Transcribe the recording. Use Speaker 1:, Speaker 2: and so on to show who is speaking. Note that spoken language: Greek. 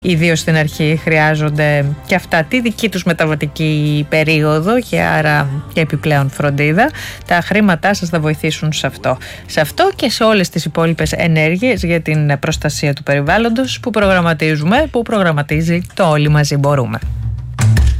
Speaker 1: ιδίως στην αρχή, χρειάζονται και αυτά τη δική τους μεταβατική περίοδο και άρα και επιπλέον φροντίδα. Τα χρήματά σας θα βοηθήσουν σε αυτό. Σε αυτό και σε όλες τις υπόλοιπες ενέργειες για την προστασία του περιβάλλοντος που προγραμματίζει το Όλοι Μαζί Μπορούμε.